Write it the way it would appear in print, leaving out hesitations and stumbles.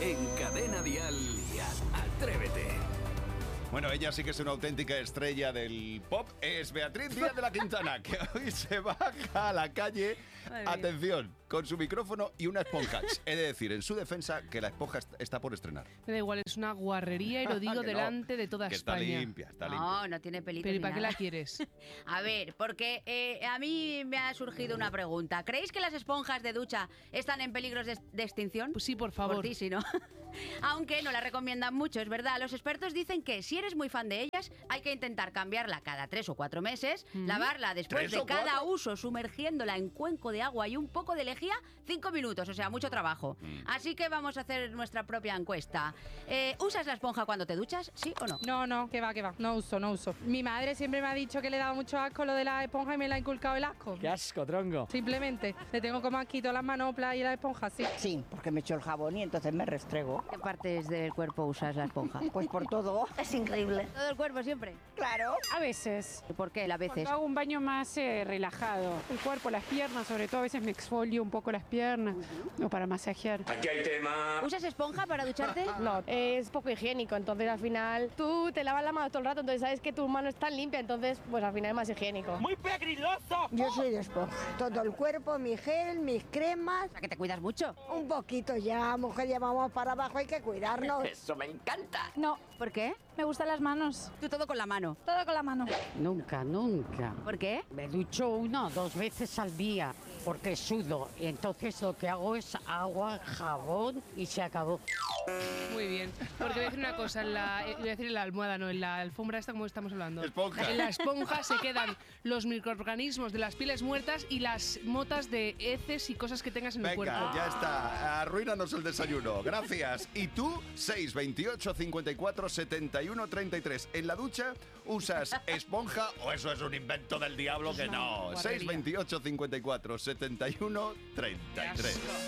en Cadena Dial y Atrévete. Bueno, ella sí que es una auténtica estrella del pop. Es Beatriz Díaz de la Quintana, que hoy se baja a la calle, atención, con su micrófono y una esponja. He de decir, en su defensa, que la esponja está por estrenar. Me da igual, es una guarrería y lo digo delante de toda que España. Está limpia. No, no tiene pelitos. Pero ¿y ni para qué nada. la quieres? A ver, porque a mí me ha surgido una pregunta. ¿Creéis que las esponjas de ducha están en peligro de extinción? Pues sí, por favor. Por ti, sí, ¿no? Aunque no la recomiendan mucho, es verdad. Los expertos dicen que si eres muy fan de ellas, hay que intentar cambiarla cada 3 o 4 meses, lavarla después de cada uso, sumergiéndola en cuenco de agua y un poco de lejía, 5 minutos, o sea, mucho trabajo. Así que vamos a hacer nuestra propia encuesta. ¿Usas la esponja cuando te duchas? ¿Sí o no? No, que va. No uso. Mi madre siempre me ha dicho que le daba mucho asco lo de la esponja y me la ha inculcado el asco. ¡Qué asco, tronco! Simplemente, le tengo como asquito las manoplas y la esponja, sí. Sí, porque me echo el jabón y entonces me restrego. ¿Qué partes del cuerpo usas la esponja? Pues por todo. Es increíble. ¿Todo el cuerpo siempre? Claro. A veces. ¿Por qué? A veces. Cuando hago un baño más relajado. El cuerpo, las piernas, sobre todo a veces me exfolio un poco las piernas. O para masajear. Aquí hay tema. ¿Usas esponja para ducharte? No, es poco higiénico, entonces al final tú te lavas la mano todo el rato, entonces sabes que tu mano está limpia, entonces pues al final es más higiénico. ¡Muy pegriloso! Yo soy de esponja. Todo el cuerpo, mi gel, mis cremas. O sea, que te cuidas mucho. Un poquito ya, mujer, ya vamos para abajo, hay que cuidarnos. Eso me encanta. No, ¿Por qué? me gustan las manos. Tú todo con la mano. Todo con la mano. Nunca. ¿Por qué? Me ducho 1 o 2 veces al día porque sudo. Y entonces lo que hago es agua, jabón y se acabó. Muy bien. Porque voy a decir una cosa, voy a decir en la almohada, no, en la alfombra esta como estamos hablando. Esponja. En la esponja se quedan los microorganismos de las pieles muertas y las motas de heces y cosas que tengas en el cuerpo. Venga, ya está. Arruínanos el desayuno. Gracias. ¿Y tú? 628 54 71 33. ¿En la ducha usas esponja o eso es un invento del diablo que no? Guarrería. 628 54 71 33.